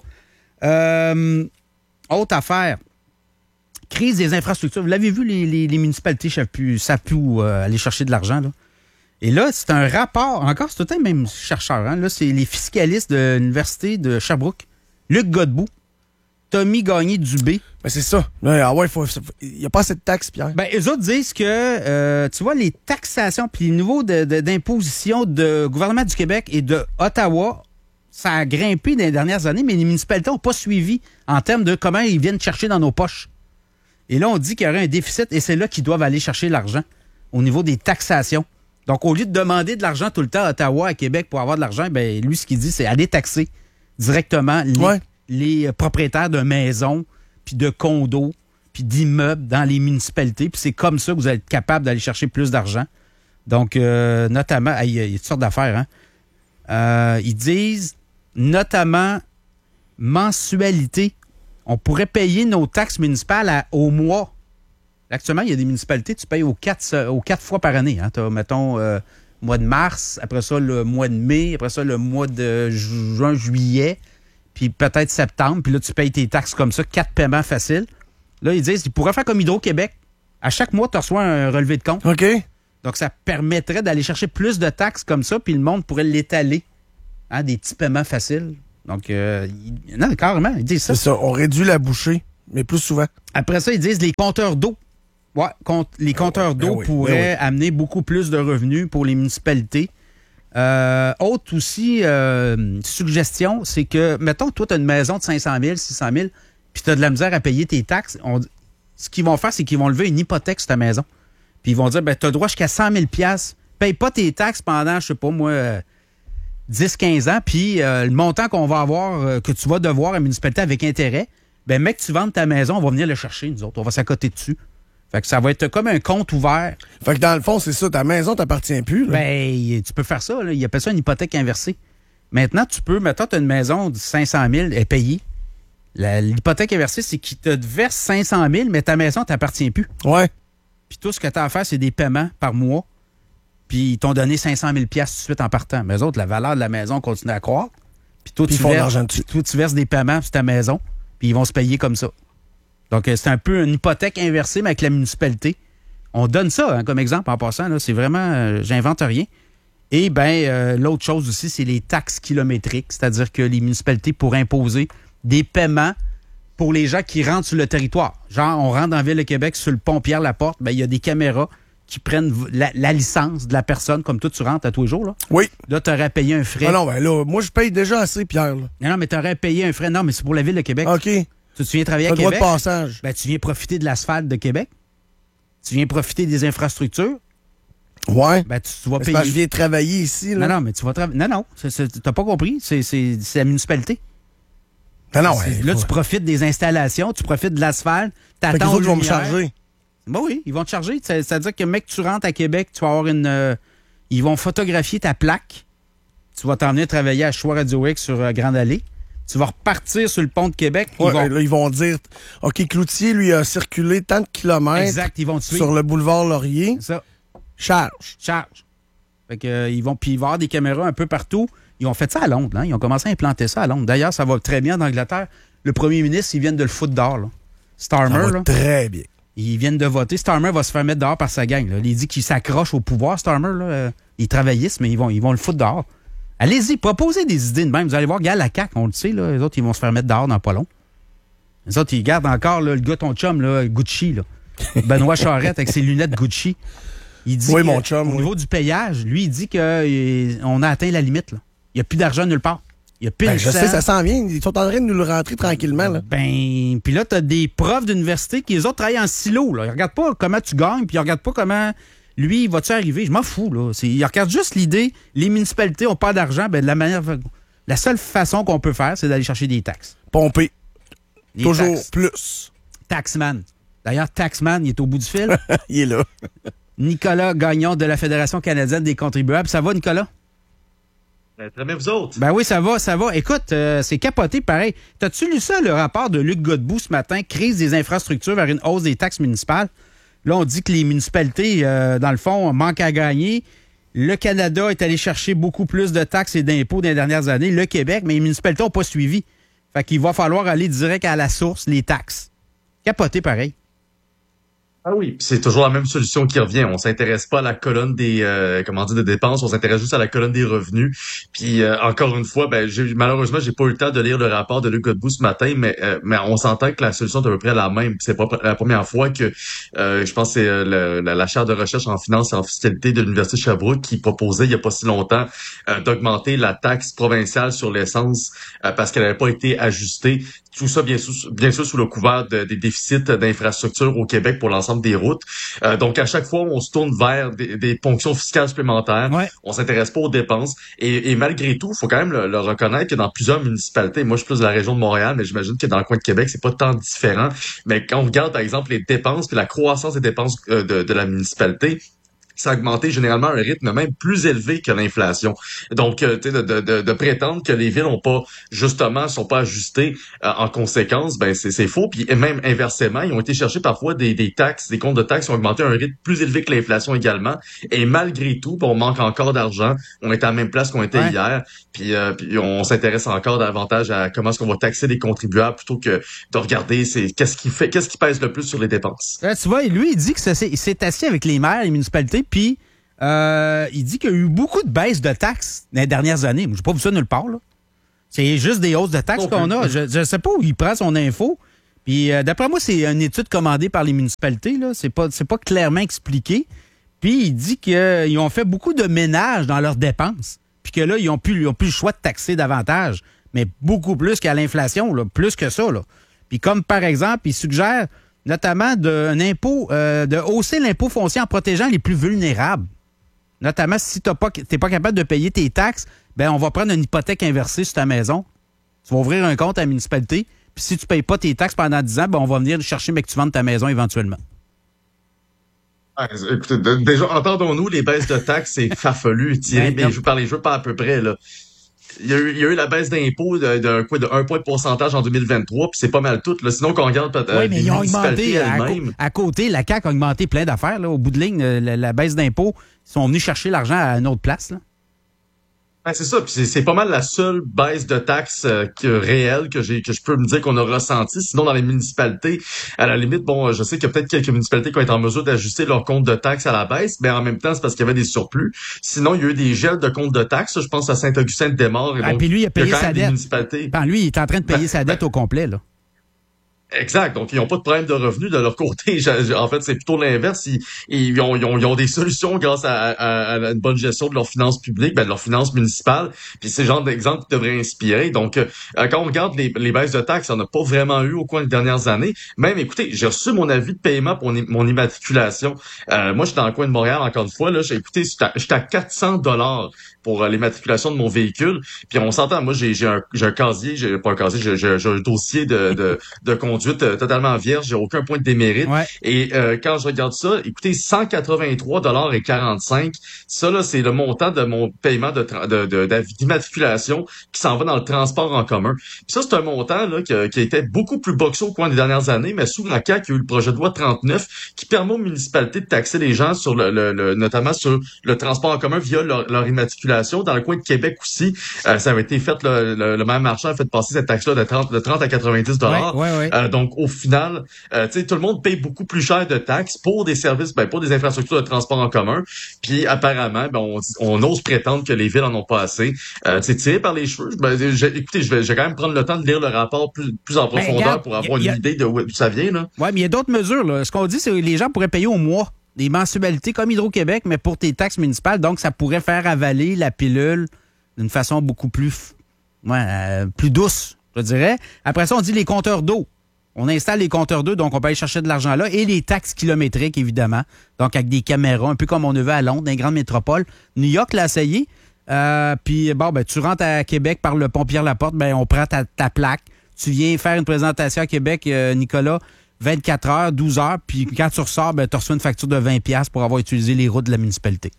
Euh, autre affaire. Crise des infrastructures. Vous l'avez vu, les, les, les municipalités ne savent plus, savent plus où euh, aller chercher de l'argent. Là. Et là, c'est un rapport. Encore, c'est tout un même chercheur. Hein? Là, c'est les fiscalistes de l'Université de Sherbrooke. Luc Godbout, Tommy Gagné-Dubé. Ben, c'est ça. Ouais, ah ouais, faut- faut- il n'y a pas assez de taxes, Pierre. Ben, eux autres disent que, euh, tu vois, les taxations puis les niveaux de- de- d'imposition de gouvernement du Québec et de Ottawa, ça a grimpé dans les dernières années, mais les municipalités n'ont pas suivi en termes de comment ils viennent chercher dans nos poches. Et là, on dit qu'il y aurait un déficit et c'est là qu'ils doivent aller chercher l'argent au niveau des taxations. Donc, au lieu de demander de l'argent tout le temps à Ottawa, à Québec pour avoir de l'argent, ben lui, ce qu'il dit, c'est aller taxer directement les, Ouais. les propriétaires de maisons, puis de condos, puis d'immeubles dans les municipalités. Puis c'est comme ça que vous allez être capable d'aller chercher plus d'argent. Donc, euh, notamment, il y, a- il y a toutes sortes d'affaires. Hein? Euh, ils disent, notamment, mensualité. On pourrait payer nos taxes municipales à- au mois. Actuellement, il y a des municipalités, tu payes aux quatre, euh, aux quatre fois par année. Hein. Tu as, mettons, euh, mois de mars, après ça, le mois de mai, après ça, le mois de juin, juillet, puis peut-être septembre. Puis là, tu payes tes taxes comme ça, quatre paiements faciles. Là, ils disent, ils pourraient faire comme Hydro-Québec. À chaque mois, tu reçois un relevé de compte. OK. Donc, ça permettrait d'aller chercher plus de taxes comme ça, puis le monde pourrait l'étaler. Hein, des petits paiements faciles. Donc, euh, il- non, carrément, ils disent ça. C'est ça. On réduit la bouchée mais plus souvent. Après ça, ils disent les compteurs d'eau. Ouais, compte, les compteurs ben d'eau oui, pourraient ben oui. amener beaucoup plus de revenus pour les municipalités. Euh, autre aussi, euh, suggestion, c'est que, mettons, toi, tu as une maison de cinq cent mille, six cent mille, puis tu as de la misère à payer tes taxes. On, ce qu'ils vont faire, c'est qu'ils vont lever une hypothèque sur ta maison. Puis ils vont dire, ben, tu as droit jusqu'à cent mille dollars. Paye pas tes taxes pendant, je sais pas, moi, euh, dix quinze ans, puis euh, le montant qu'on va avoir, euh, que tu vas devoir à la municipalité avec intérêt, ben, mec, tu vendes ta maison, on va venir le chercher, nous autres. On va s'accoter dessus. Fait que ça va être comme un compte ouvert. Fait que dans le fond, c'est ça, ta maison t'appartient plus. Là. Ben, tu peux faire ça. Là. Ils appellent ça une hypothèque inversée. Maintenant, tu peux, mettons, tu as une maison de cinq cent mille, elle est payée. La, l'hypothèque inversée, c'est qu'ils te versent cinq cent mille, mais ta maison t'appartient plus. Ouais. Puis tout ce que tu as à faire, c'est des paiements par mois. Puis ils t'ont donné cinq cent mille dollars tout de suite en partant. Mais eux autres, la valeur de la maison continue à croître. Puis toi, Puis tu ils font de verses, l'argent dessus. toi, tu verses des paiements sur ta maison, puis ils vont se payer comme ça. Donc, euh, c'est un peu une hypothèque inversée, mais avec la municipalité. On donne ça hein, comme exemple en passant. Là, c'est vraiment, euh, j'invente rien. Et bien, euh, l'autre chose aussi, c'est les taxes kilométriques, c'est-à-dire que les municipalités pourraient imposer des paiements pour les gens qui rentrent sur le territoire. Genre, on rentre dans la Ville de Québec sur le pont Pierre-Laporte, ben il y a des caméras qui prennent la, la licence de la personne, comme toi, tu rentres à tous les jours. Là, oui. Là, tu aurais payé un frais. Ah non, ben là, moi, je paye déjà assez, Pierre. Là. Non, non, mais tu aurais payé un frais. Non, mais c'est pour la Ville de Québec. OK. Tu, tu viens travailler à T'as Québec. Le droit de passage. Ben, tu viens profiter de l'asphalte de Québec. Tu viens profiter des infrastructures. Ouais. Ben, tu, tu vas c'est payer. parce que je viens travailler ici. Là. Non, non, mais tu vas travailler. Non, non, c'est, c'est, t'as pas compris. C'est, c'est, c'est la municipalité. Non, non, c'est, ouais, là, ouais. tu profites des installations, tu profites de l'asphalte. Fait que les autres vont me charger. Ben oui, ils vont te charger. C'est, c'est-à-dire que, mec, tu rentres à Québec, tu vas avoir une. Euh, ils vont photographier ta plaque. Tu vas t'en venir travailler à Choix Radio X sur euh, Grande Allée. Tu vas repartir sur le pont de Québec. Ouais, ils, vont... Là, ils vont dire, OK, Cloutier, lui, a circulé tant de kilomètres exact, ils vont te suivre. sur le boulevard Laurier. Ça. Charge. Charge. Fait que, euh, ils vont, puis il va y avoir des caméras un peu partout. Ils ont fait ça à Londres. Hein? Ils ont commencé à implanter ça à Londres. D'ailleurs, ça va très bien en Angleterre. Le premier ministre, ils viennent de le foutre dehors. Là. Starmer. Ça va là, très bien. Ils viennent de voter. Starmer va se faire mettre dehors par sa gang. Là. Il dit qu'il s'accroche au pouvoir, Starmer. Là. Euh, ils travaillissent, mais ils vont, ils vont le foutre dehors. Allez-y, proposez des idées de même. Vous allez voir, regarde la C A Q, on le sait, là, les autres, ils vont se faire mettre dehors dans pas long. Les autres, ils gardent encore là, le gars, ton chum, là, Gucci, là. Benoît Charette avec ses lunettes Gucci. Il dit oui, que, mon chum. au oui. niveau du payage, lui, il dit qu'on a atteint la limite. Là. Il n'y a plus d'argent nulle part. Il y a plus Ben, de je sang. sais, ça s'en vient. Ils sont en train de nous le rentrer tranquillement. Là. Ben, puis là, tu as des profs d'université qui, les autres, travaillent en silo. Là. Ils regardent pas comment tu gagnes, puis ils regardent pas comment... Lui, va-tu arriver? Je m'en fous, là. C'est, il regarde juste l'idée, les municipalités n'ont pas d'argent, ben de la manière. La seule façon qu'on peut faire, c'est d'aller chercher des taxes. Pomper. Des Toujours taxes. plus. Taxman. D'ailleurs, Taxman, il est au bout du fil. Il est là. Nicolas Gagnon de la Fédération canadienne des contribuables. Ça va, Nicolas? Ben, très bien, vous autres. Ben oui, ça va, ça va. Écoute, euh, c'est capoté pareil. T'as-tu lu ça, le rapport de Luc Godbout ce matin, crise des infrastructures vers une hausse des taxes municipales? Là, on dit que les municipalités, euh, dans le fond, manquent à gagner. Le Canada est allé chercher beaucoup plus de taxes et d'impôts dans les dernières années. Le Québec, mais les municipalités n'ont pas suivi. Fait qu'il va falloir aller direct à la source, les taxes. Capoté pareil. Ah oui, c'est toujours la même solution qui revient. On s'intéresse pas à la colonne des euh, comment dire, des dépenses, on s'intéresse juste à la colonne des revenus. Puis euh, encore une fois, ben j'ai, malheureusement, j'ai pas eu le temps de lire le rapport de Luc Godbout ce matin, mais euh, mais on s'entend que la solution est à peu près la même. C'est pas la première fois que euh, je pense que c'est euh, le, la, la chaire de recherche en finance et en fiscalité de l'Université de Sherbrooke qui proposait il y a pas si longtemps euh, d'augmenter la taxe provinciale sur l'essence euh, parce qu'elle n'avait pas été ajustée. Tout ça, bien sûr, bien sûr sous le couvert de, des déficits d'infrastructures au Québec pour l'ensemble des routes. Euh, donc, à chaque fois, on se tourne vers des, des ponctions fiscales supplémentaires. Ouais. On s'intéresse pas aux dépenses. Et, et malgré tout, il faut quand même le, le reconnaître que dans plusieurs municipalités, moi, je suis plus de la région de Montréal, mais j'imagine que dans le coin de Québec, c'est pas tant différent. Mais quand on regarde, par exemple, les dépenses puis la croissance des dépenses euh, de, de la municipalité, ça a augmenté généralement à un rythme même plus élevé que l'inflation. Donc, euh, tu sais, de, de, de prétendre que les villes ont pas, justement, sont pas ajustées euh, en conséquence, ben c'est, c'est faux. Puis même inversement, ils ont été chercher parfois des, des taxes, des comptes de taxes qui ont augmenté à un rythme plus élevé que l'inflation également. Et malgré tout, on manque encore d'argent. On est à la même place qu'on était ouais. hier. Puis, euh, puis on s'intéresse encore davantage à comment est-ce qu'on va taxer les contribuables plutôt que de regarder c'est qu'est-ce qui fait, qu'est-ce qui pèse le plus sur les dépenses. Là, tu vois, lui, il dit que ça, c'est, il s'est assis avec les maires, les municipalités. Puis, euh, il dit qu'il y a eu beaucoup de baisses de taxes dans les dernières années. Je n'ai pas vu ça nulle part, là. C'est juste des hausses de taxes qu'on a. Je ne sais pas où il prend son info. Puis Puis euh, d'après moi, c'est une étude commandée par les municipalités, là. C'est pas, c'est pas clairement expliqué. Puis il dit qu'ils ont fait beaucoup de ménage dans leurs dépenses. Puis que là, ils ont plus, ils ont plus le choix de taxer davantage, mais beaucoup plus qu'à l'inflation, là, plus que ça, là. Puis comme par exemple, il suggère notamment d'un impôt, euh, de hausser l'impôt foncier en protégeant les plus vulnérables. Notamment si tu n'es pas capable de payer tes taxes, ben on va prendre une hypothèque inversée sur ta maison. Tu vas ouvrir un compte à la municipalité, puis si tu ne payes pas tes taxes pendant dix ans, ben on va venir chercher, mais que tu vendes ta maison éventuellement. Ah, écoutez, déjà, entendons-nous, les baisses de taxes, c'est farfelu, tiré, mais je veux parler, je veux pas à peu près, là. Il y, a eu, il y a eu la baisse d'impôt de, de, quoi, de un point de pourcentage en deux mille vingt-trois, puis c'est pas mal tout. Là. Sinon, qu'on regarde euh, oui, mais les ils ont municipalités augmenté, elles-mêmes. À, à côté, la C A Q a augmenté plein d'affaires. Là. Au bout de ligne, la, la baisse d'impôt, ils sont venus chercher l'argent à une autre place. Là. Ben, c'est ça, puis c'est, c'est pas mal la seule baisse de taxes euh, que, réelle que j'ai que je peux me dire qu'on a ressenti. Sinon, dans les municipalités, à la limite, bon, je sais qu'il y a peut-être quelques municipalités qui ont été en mesure d'ajuster leur compte de taxes à la baisse, mais en même temps, c'est parce qu'il y avait des surplus. Sinon, il y a eu des gels de compte de taxes. Je pense à Saint-Augustin-de-Desmaures. Et ah, donc, puis lui, il a payé il y a sa dette. Municipalités... Ben, lui, il est en train de payer ben, sa dette ben... au complet, là. Exact. Donc, ils n'ont pas de problème de revenus de leur côté. En fait, c'est plutôt l'inverse. Ils, ils, ont, ils, ont, ils ont des solutions grâce à, à, à une bonne gestion de leurs finances publiques, ben, de leurs finances municipales. Puis c'est le genre d'exemple qui devrait inspirer. Donc, euh, quand on regarde les, les baisses de taxes, on n'a pas vraiment eu au cours des dernières années. Même, écoutez, j'ai reçu mon avis de paiement pour mon immatriculation. Euh, moi, je suis dans le coin de Montréal, encore une fois. Là, j'ai écouté, j'étais à quatre cents dollars pour euh, l'immatriculation de mon véhicule. Puis on s'entend, moi, j'ai, j'ai, un, j'ai un casier, j'ai pas un casier, j'ai, j'ai, j'ai un dossier de, de, de conduite totalement vierge, j'ai aucun point de démérite. Ouais. Et euh, quand je regarde ça, écoutez, cent quatre-vingt-trois dollars et quarante-cinq, ça là, c'est le montant de mon paiement de, tra- de, de, de d'immatriculation qui s'en va dans le transport en commun. Puis ça, c'est un montant là qui, qui était beaucoup plus bas que ça au cours des dernières années, mais sous la C A Q, il y a eu le projet de loi trente-neuf qui permet aux municipalités de taxer les gens sur le, le, le notamment sur le transport en commun via leur, leur immatriculation. Dans le coin de Québec aussi, euh, ça avait été fait, le, le, le même marchand a fait passer cette taxe-là de trente, de trente à quatre-vingt-dix dollars. Ouais, ouais, ouais. Euh, donc, au final, euh, tu sais, tout le monde paye beaucoup plus cher de taxes pour des services, ben, pour des infrastructures de transport en commun. Puis, apparemment, ben, on, on ose prétendre que les villes en ont pas assez. Euh, c'est tiré par les cheveux. Ben, j'ai, écoutez, je vais, je vais quand même prendre le temps de lire le rapport plus, plus en profondeur ben, regarde, pour avoir a, une a, idée de où, d'où ça vient, là. Ouais, mais il y a d'autres mesures, là. Ce qu'on dit, c'est que les gens pourraient payer au mois des mensualités comme Hydro-Québec, mais pour tes taxes municipales. Donc, ça pourrait faire avaler la pilule d'une façon beaucoup plus, ouais, euh, plus douce, je dirais. Après ça, on dit les compteurs d'eau. On installe les compteurs d'eau, donc on peut aller chercher de l'argent là. Et les taxes kilométriques, évidemment. Donc, avec des caméras, un peu comme on a vu à Londres, dans les grandes métropoles. New York l'a essayé. Euh, puis, bon, ben, tu rentres à Québec par le pont Pierre-Laporte, ben, on prend ta, ta plaque. Tu viens faire une présentation à Québec, euh, Nicolas, vingt-quatre heures, douze heures. Puis, quand tu ressors, ben, tu reçois une facture de vingt dollars pour avoir utilisé les routes de la municipalité.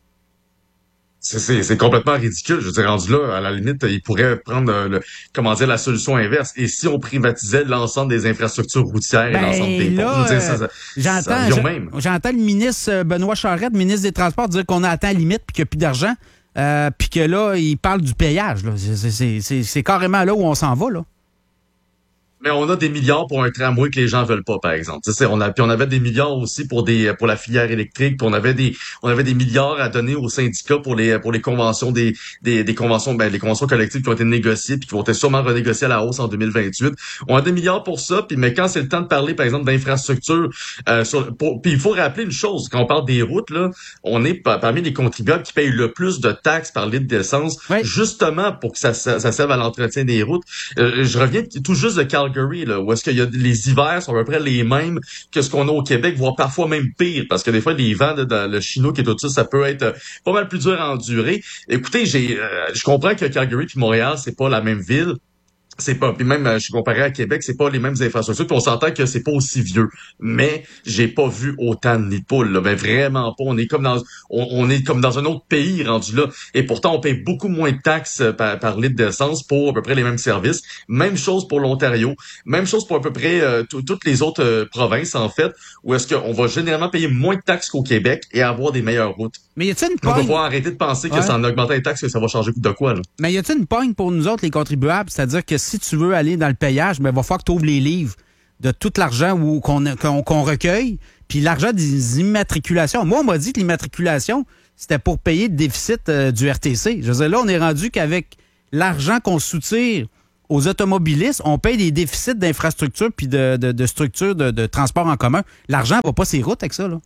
C'est, c'est, c'est complètement ridicule. Je veux dire, rendu là, à la limite, ils pourraient prendre le, comment dire, la solution inverse. Et si on privatisait l'ensemble des infrastructures routières ben, et l'ensemble des là, ponts, je veux dire, ça, ça, j'entends, ça je, même. j'entends le ministre Benoît Charette, ministre des Transports, dire qu'on a atteint la limite puis qu'il n'y a plus d'argent. Euh, puis que là, il parle du payage. Là. C'est, c'est, c'est, c'est carrément là où on s'en va, là. Mais on a des milliards pour un tramway que les gens veulent pas, par exemple. Tu sais, on a, puis on avait des milliards aussi pour des, pour la filière électrique. Puis on avait des, on avait des milliards à donner aux syndicats pour les, pour les conventions des, des, des conventions, ben les conventions collectives qui ont été négociées puis qui vont être sûrement renégociées à la hausse en deux mille vingt-huit. On a des milliards pour ça. Puis mais quand c'est le temps de parler, par exemple, d'infrastructures, euh, sur, pour, puis il faut rappeler une chose. Quand on parle des routes, là, on est parmi les contribuables qui payent le plus de taxes par litre d'essence, oui. justement pour que ça, ça, ça serve à l'entretien des routes. Euh, je reviens tout juste de Calgary. Là, où est-ce qu'il y a les hivers sont à peu près les mêmes que ce qu'on a au Québec, voire parfois même pire, parce que des fois les vents de, de le chinois qui est au-dessus, ça peut être pas mal plus dur à endurer. Écoutez, j'ai, euh, je comprends que Calgary puis Montréal, c'est pas la même ville. C'est pas, puis même, je suis comparé à Québec, c'est pas les mêmes infrastructures, puis on s'entend que c'est pas aussi vieux. Mais j'ai pas vu autant de nids de poules, là. Ben, vraiment pas. On est comme dans, on, on est comme dans un autre pays rendu là. Et pourtant, on paye beaucoup moins de taxes par, par litre d'essence pour à peu près les mêmes services. Même chose pour l'Ontario. Même chose pour à peu près euh, t- toutes les autres euh, provinces, en fait, où est-ce qu'on va généralement payer moins de taxes qu'au Québec et avoir des meilleures routes. Mais y a-t-il une pogne? On va pouvoir arrêter de penser que ouais. c'est en augmentant les taxes que ça va changer de quoi, là. Mais y a-t-il une pogne pour nous autres, les contribuables? C'est-à-dire que si tu veux aller dans le payage, ben, il va falloir que tu ouvres les livres de tout l'argent où, qu'on, qu'on, qu'on recueille, puis l'argent des immatriculations. Moi, on m'a dit que l'immatriculation, c'était pour payer le déficit euh, du R T C. Je veux dire, là, on est rendu qu'avec l'argent qu'on soutire aux automobilistes, on paye des déficits d'infrastructures puis de, de, de structures de, de transport en commun. L'argent va pas ces routes avec ça, là.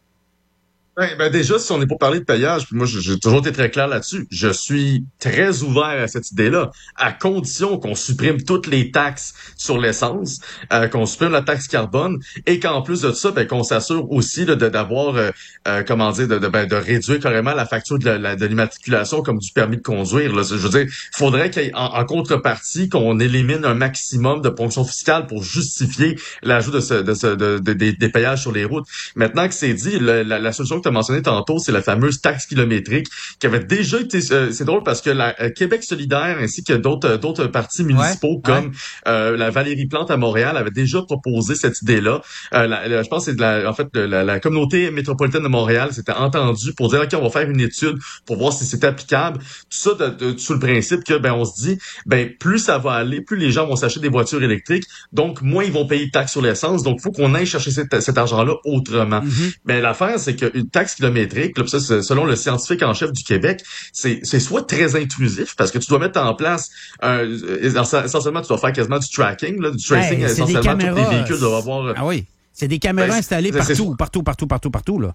Ben, ben déjà, si on n'est pas parlé de payage, puis moi j'ai toujours été très clair là-dessus, je suis très ouvert à cette idée-là, à condition qu'on supprime toutes les taxes sur l'essence, euh, qu'on supprime la taxe carbone, et qu'en plus de ça, ben, qu'on s'assure aussi là, de, d'avoir, euh, euh, comment dire, de, de, ben, de réduire carrément la facture de, la, de l'immatriculation comme du permis de conduire. Là. Je veux dire, il faudrait qu'en en contrepartie, qu'on élimine un maximum de ponctions fiscales pour justifier l'ajout de, ce, de, ce, de, de, des, des payages sur les routes. Maintenant que c'est dit, le, la, la solution que tu as mentionné tantôt, c'est la fameuse taxe kilométrique qui avait déjà été... Euh, c'est drôle parce que la euh, Québec solidaire ainsi que d'autres d'autres partis municipaux ouais, comme ouais. Euh, la Valérie Plante à Montréal avait déjà proposé cette idée-là. Euh, la, la, je pense que c'est de la, en fait de la, la communauté métropolitaine de Montréal s'était entendue pour dire OK, on va faire une étude pour voir si c'est applicable. Tout ça de, de, sous le principe que ben on se dit ben plus ça va aller, plus les gens vont s'acheter des voitures électriques, donc moins ils vont payer de taxes sur l'essence. Donc il faut qu'on aille chercher cet, cet argent-là autrement. Mm-hmm. Mais l'affaire c'est qu'une taxe kilométrique, là, ça, selon le scientifique en chef du Québec, c'est, c'est soit très intrusif parce que tu dois mettre en place un, essentiellement tu dois faire quasiment du tracking, là, du tracing, hey, essentiellement caméras, tous les véhicules doivent avoir. Ah oui, c'est des caméras ben, installées partout, partout, partout, partout, partout, là.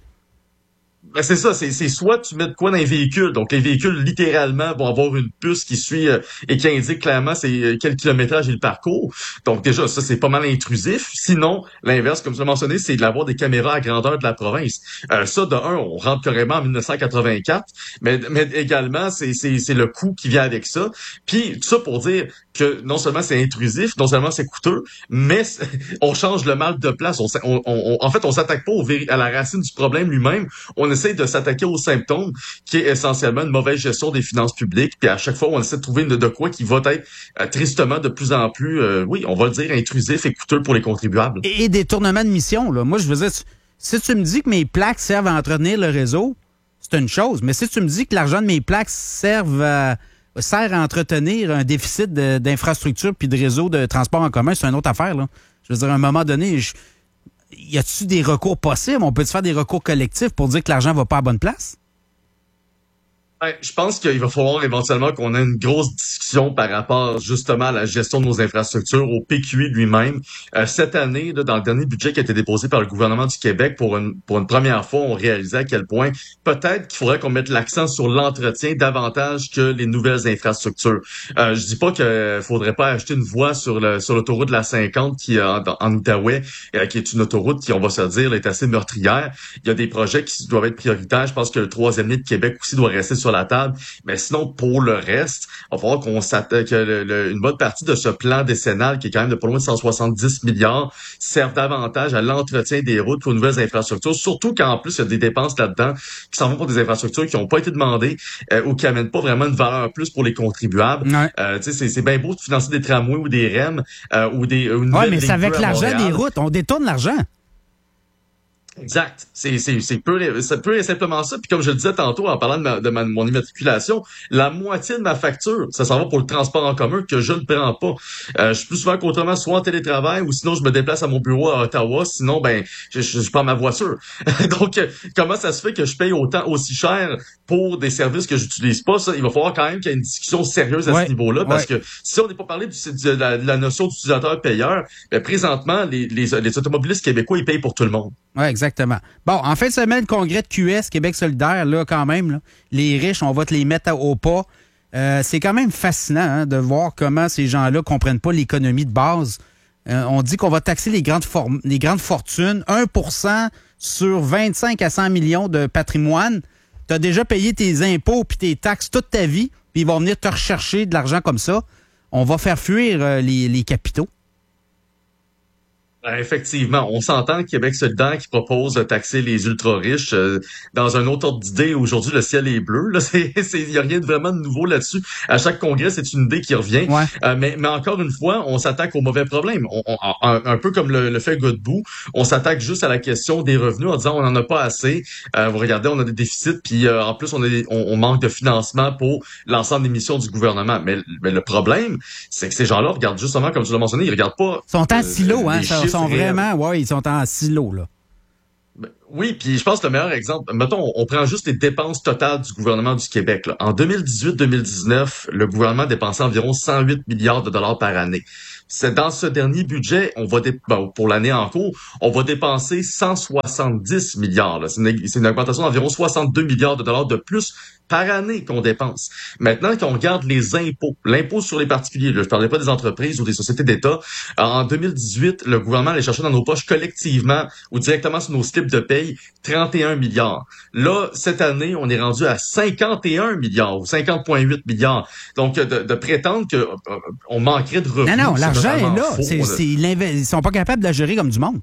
Ben c'est ça, c'est, c'est soit tu mets de quoi dans les véhicules, donc les véhicules littéralement vont avoir une puce qui suit euh, et qui indique clairement c'est euh, quel kilométrage est le parcours. Donc déjà ça c'est pas mal intrusif. Sinon l'inverse, comme tu l'as mentionné, c'est d'avoir des caméras à grandeur de la province. Euh, ça de un, on rentre carrément en dix-neuf cent quatre-vingt-quatre, mais, mais également c'est, c'est c'est le coût qui vient avec ça. Puis tout ça pour dire que non seulement c'est intrusif, non seulement c'est coûteux, mais on change le mal de place. On, on, on, en fait on s'attaque pas au, à la racine du problème lui-même. On essaie de s'attaquer aux symptômes, qui est essentiellement une mauvaise gestion des finances publiques. Puis à chaque fois, on essaie de trouver de, de quoi qui va être euh, tristement de plus en plus, euh, oui, on va le dire, intrusif et coûteux pour les contribuables. Et, et des tournements de mission, là. Moi, je veux dire, si tu me dis que mes plaques servent à entretenir le réseau, c'est une chose. Mais si tu me dis que l'argent de mes plaques serve à, sert à entretenir un déficit de, d'infrastructure puis de réseau de transport en commun, c'est une autre affaire, là. Je veux dire, à un moment donné, je, y a-t-il des recours possibles? On peut-tu faire des recours collectifs pour dire que l'argent va pas à la bonne place? Ben, je pense qu'il va falloir éventuellement qu'on ait une grosse discussion par rapport justement à la gestion de nos infrastructures, au P Q I lui-même. Euh, cette année, là, dans le dernier budget qui a été déposé par le gouvernement du Québec, pour une, pour une première fois, on réalisait à quel point peut-être qu'il faudrait qu'on mette l'accent sur l'entretien davantage que les nouvelles infrastructures. Euh, je dis pas qu'il faudrait pas acheter une voie sur le sur l'autoroute de la cinquante qui en, en Outaouais, euh, qui est une autoroute qui, on va se dire, est assez meurtrière. Il y a des projets qui doivent être prioritaires. Je pense que le troisième lien de Québec aussi doit rester sur la table. Mais sinon, pour le reste, il va falloir qu'on s'attaque, que le, le, une bonne partie de ce plan décennal, qui est quand même de pas loin de cent soixante-dix milliards, serve davantage à l'entretien des routes qu'aux nouvelles infrastructures, surtout qu'en plus, il y a des dépenses là-dedans qui s'en vont pour des infrastructures qui n'ont pas été demandées euh, ou qui amènent pas vraiment une valeur en plus pour les contribuables. Ouais. Euh, tu sais, c'est, c'est bien beau de financer des tramways ou des R E M euh, ou des... Une oui, mais c'est avec l'argent des routes. On détourne l'argent. Exact. C'est, c'est, c'est peu, c'est peu simplement ça. Puis comme je le disais tantôt en parlant de, ma, de ma, mon immatriculation, la moitié de ma facture, ça s'en va pour le transport en commun que je ne prends pas. Euh, je suis plus souvent qu'autrement, soit en télétravail ou sinon je me déplace à mon bureau à Ottawa. Sinon, ben, je, je, je prends ma voiture. Donc, comment ça se fait que je paye autant aussi cher pour des services que j'utilise pas? Ça, il va falloir quand même qu'il y ait une discussion sérieuse à ouais, ce niveau-là, parce ouais. que si on n'est pas parlé du, de, la, de la notion d'utilisateur-payeur, ben, présentement, les, les, les automobilistes québécois, ils payent pour tout le monde. Oui, exactement. Bon, en fin de semaine, le congrès de Q S, Québec solidaire, là, quand même, là, les riches, on va te les mettre au pas. Euh, c'est quand même fascinant hein, de voir comment ces gens-là comprennent pas l'économie de base. Euh, on dit qu'on va taxer les grandes, for- les grandes fortunes, un pour cent sur vingt-cinq à cent millions de patrimoine. Tu as déjà payé tes impôts puis tes taxes toute ta vie, puis ils vont venir te rechercher de l'argent comme ça. On va faire fuir euh, les, les capitaux. Effectivement, on s'entend Québec solidaire qui propose de taxer les ultra-riches euh, dans un autre ordre d'idée. Aujourd'hui, le ciel est bleu. Là, c'est, c'est, y a rien de vraiment de nouveau là-dessus. À chaque congrès, c'est une idée qui revient. Ouais. Euh, mais, mais encore une fois, on s'attaque au mauvais problème. On, on, un, un peu comme le, le fait Godbout, on s'attaque juste à la question des revenus en disant on n'en a pas assez. Euh, vous regardez, on a des déficits, puis euh, en plus, on, a des, on, on manque de financement pour l'ensemble des missions du gouvernement. Mais, mais le problème, c'est que ces gens-là regardent justement, comme tu l'as mentionné, ils regardent pas. Ils sont en euh, silo, hein. Ils sont vraiment, ouais, ils sont en silo, là. Oui, puis je pense que le meilleur exemple, mettons, on, on prend juste les dépenses totales du gouvernement du Québec. Là. En deux mille dix-huit deux mille dix-neuf, le gouvernement dépensait environ cent huit milliards de dollars par année. C'est dans ce dernier budget, on va dé- bon, pour l'année en cours, on va dépenser cent soixante-dix milliards. Là. C'est, une, c'est une augmentation d'environ soixante-deux milliards de dollars de plus par année qu'on dépense. Maintenant, quand on regarde les impôts, l'impôt sur les particuliers, là, je ne parlais pas des entreprises ou des sociétés d'État, en deux mille dix-huit, le gouvernement allait chercher dans nos poches collectivement ou directement sur nos slips de paye trente et un milliards. Là, cette année, on est rendu à cinquante et un milliards ou cinquante virgule huit milliards. Donc, de, de prétendre que euh, on manquerait de revenus. Non, non, l'argent est là. Faux, C'est, là. c'est, ils sont pas capables de la gérer comme du monde.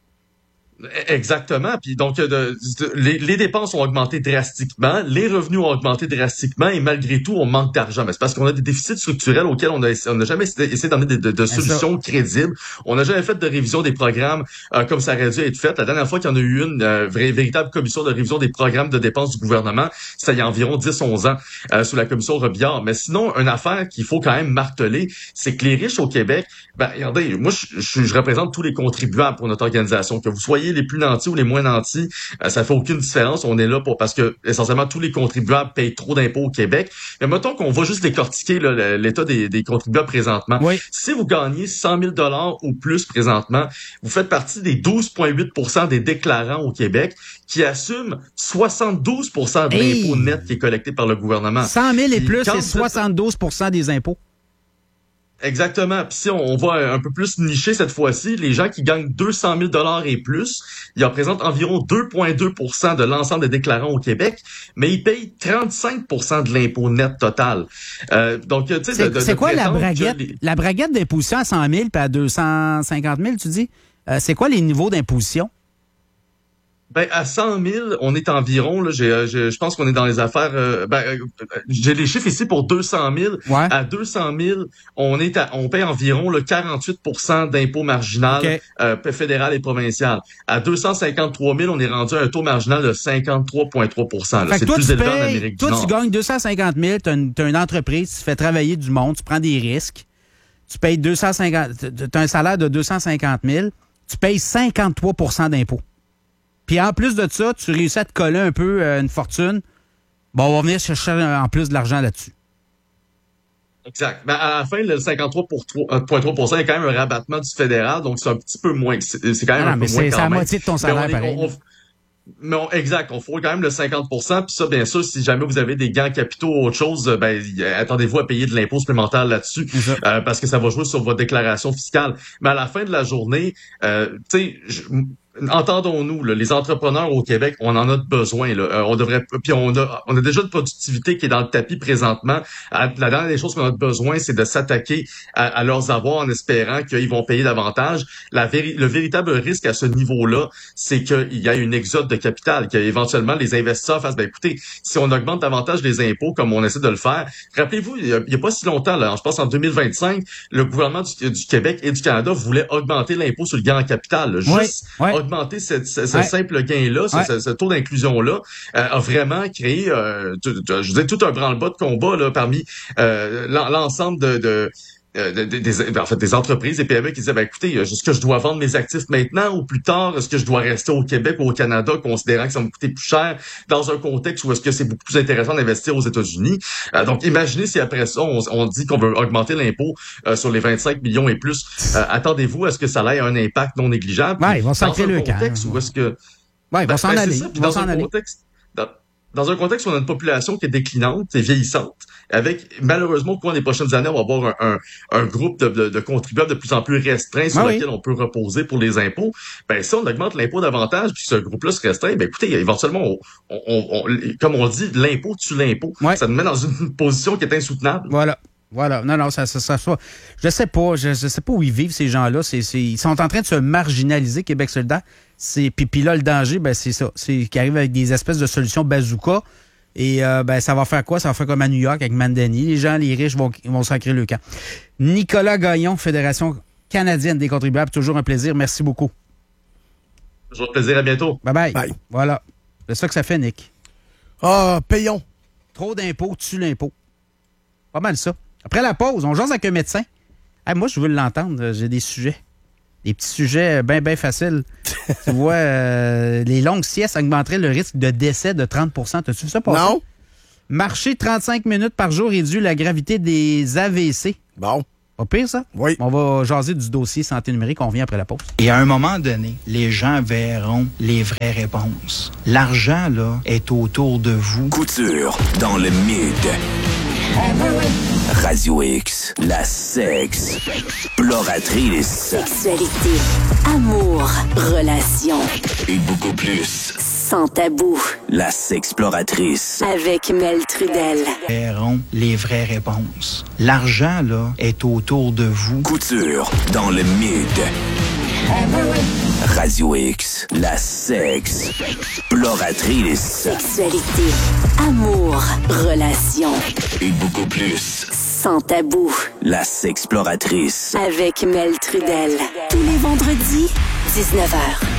Exactement. Puis donc, de, de, les, les dépenses ont augmenté drastiquement, les revenus ont augmenté drastiquement, et malgré tout, on manque d'argent. Mais c'est parce qu'on a des déficits structurels auxquels on a on n'a jamais essayé, essayé d'emmener de, de, de solutions crédibles. On n'a jamais fait de révision des programmes euh, comme ça aurait dû être fait. La dernière fois qu'il y en a eu une euh, vraie, véritable commission de révision des programmes de dépenses du gouvernement, c'était il y a environ dix à onze ans euh, sous la commission Robillard. Mais sinon, une affaire qu'il faut quand même marteler, c'est que les riches au Québec, ben regardez, moi je, je, je représente tous les contribuables pour notre organisation, que vous soyez les plus nantis ou les moins nantis, euh, ça fait aucune différence. On est là pour parce que essentiellement tous les contribuables payent trop d'impôts au Québec. Mais mettons qu'on va juste décortiquer là, l'état des, des contribuables présentement. Oui. Si vous gagnez cent mille dollars ou plus présentement, vous faites partie des douze virgule huit pour cent des déclarants au Québec qui assument soixante-douze pour cent de Hey! l'impôt net qui est collecté par le gouvernement. cent mille et Puis plus, quand c'est vous êtes- soixante-douze pour cent des impôts. Exactement. Puis si on, on va un peu plus nicher cette fois-ci, les gens qui gagnent deux cent mille dollars et plus, ils représentent environ deux virgule deux pour cent de l'ensemble des déclarants au Québec, mais ils payent trente-cinq pour cent de l'impôt net total. Euh, donc, tu sais, C'est, de- de- c'est de quoi la prétendre que braguette? les- La braguette d'imposition à cent mille puis à deux cent cinquante mille, tu dis? Euh, c'est quoi les niveaux d'imposition? Ben, à cent mille, on est environ, là, j'ai, euh, j'ai- je pense qu'on est dans les affaires, euh, ben, euh, j'ai les chiffres ici pour deux cent mille. Ouais. À deux cent mille, on est à, on paye environ, le quarante-huit pour cent d'impôt marginal, OK. euh, fédéral et provincial. À deux cent cinquante-trois mille, on est rendu à un taux marginal de cinquante-trois virgule trois pour cent. Fait que C'est toi, plus tu élevé en payes, Amérique toi, du tu Nord. gagnes deux cent cinquante mille, tu as une, t'as une entreprise, tu fais travailler du monde, tu prends des risques, tu payes deux cent cinquante, tu as un salaire de deux cent cinquante mille, tu payes cinquante-trois pour cent d'impôts. Puis en plus de ça, tu réussis à te coller un peu euh, une fortune. Bon, on va venir chercher euh, en plus de l'argent là-dessus. Exact. Ben, à la fin, le cinquante-trois virgule trois pour cent est quand même un rabattement du fédéral, donc c'est un petit peu moins. C'est, c'est quand même Ah non, un mais peu moins c'est, quand c'est la même. moitié de ton Mais salaire, on est- pareil. on- on- Mais on- exact, on faut quand même le cinquante pour cent. Puis ça, bien sûr, si jamais vous avez des gains capitaux ou autre chose, euh, ben y- attendez-vous à payer de l'impôt supplémentaire là-dessus, ça. euh, parce que ça va jouer sur votre déclaration fiscale. Mais à la fin de la journée, euh, tu sais, je- entendons-nous, là, les entrepreneurs au Québec, on en a besoin. Là. Euh, on devrait, puis on a, on a déjà une productivité qui est dans le tapis présentement. À- la dernière des choses qu'on a besoin, c'est de s'attaquer à, à leurs avoirs en espérant qu'ils vont payer davantage. La véri- le véritable risque à ce niveau-là, c'est qu'il y a une exode de capital, qu'éventuellement les investisseurs fassent, ben écoutez, si on augmente davantage les impôts comme on essaie de le faire, rappelez-vous, il y a, il y a pas si longtemps, là, je pense en deux mille vingt-cinq, le gouvernement du, du Québec et du Canada voulait augmenter l'impôt sur le gain en capital. Là. Ouais, Juste ouais. augmenter cette, ce, ce Ouais. simple gain-là, ce, Ouais. ce, ce taux d'inclusion-là, euh, a vraiment créé, euh, tout- tout- je veux dire, tout un branle-bas de combat là, parmi euh, l'en- l'ensemble de... de euh, des, des, en fait, des entreprises, des P M E qui disaient, ben écoutez, est-ce que je dois vendre mes actifs maintenant ou plus tard? Est-ce que je dois rester au Québec ou au Canada, considérant que ça va me coûter plus cher dans un contexte où est-ce que c'est beaucoup plus intéressant d'investir aux États-Unis? Euh, donc, imaginez si après ça, on, on dit qu'on veut augmenter l'impôt euh, sur les vingt-cinq millions et plus. Euh, attendez-vous à ce que ça ait un impact non négligeable? Ouais, ils vont sacrer dans un le camp. contexte où est-ce que... Ouais, ils vont Ben, s'en ben, c'est aller. ça. Puis Ils vont dans s'en un aller. contexte, dans, dans un contexte où on a une population qui est déclinante et vieillissante, avec malheureusement au cours des prochaines années, on va avoir un, un, un groupe de, de, de contribuables de plus en plus restreint sur Ah oui. lequel on peut reposer pour les impôts. Ben si on augmente l'impôt davantage, puis ce groupe-là se restreint, ben écoutez, éventuellement, on, on, on, on- comme on dit, l'impôt tue l'impôt. Ouais. Ça nous met dans une position qui est insoutenable. Voilà. Voilà. Non, non, ça, ça, ça, ça- je sais pas. Je, je sais pas où ils vivent, ces gens-là. C'est, c'est, ils sont en train de se marginaliser, Québec solidaire. C'est, puis, puis là, le danger, ben, c'est ça. C'est qu'ils arrivent avec des espèces de solutions bazooka. Et euh, ben, ça va faire quoi? Ça va faire comme à New York avec Mandani. Les gens, les riches vont, vont sacrer le camp. Nicolas Gagnon, Fédération canadienne des contribuables. Toujours un plaisir. Merci beaucoup. Toujours un plaisir. À bientôt. Bye-bye. Bye. Voilà. C'est ça que ça fait, Nick. Ah, payons. Trop d'impôts tue l'impôt. Pas mal ça. Après la pause, on jase avec un médecin. Hey, moi, je veux l'entendre. J'ai des sujets. Des petits sujets bien, bien faciles. Tu vois, euh, les longues siestes augmenteraient le risque de décès de trente pour cent. T'as-tu vu ça passer? Non. Marcher trente-cinq minutes par jour réduit la gravité des A V C. Bon. Pas pire, ça? Oui. On va jaser du dossier santé numérique. On revient après la pause. Et à un moment donné, les gens verront les vraies réponses. L'argent, là, est autour de vous. Couture dans le mid. Radio X, la sexe exploratrice. Sexualité, amour, relations. Et beaucoup plus. Sans tabou. La sexploratrice. Avec Mel Trudel. Verront les vraies réponses. L'argent, là, est autour de vous. Couture dans le mid. Radio X, la sexe exploratrice. Sexualité, amour, relations. Et beaucoup plus. Sans tabou. La sexploratrice. Avec Mel Trudel. Tous les vendredis, dix-neuf heures.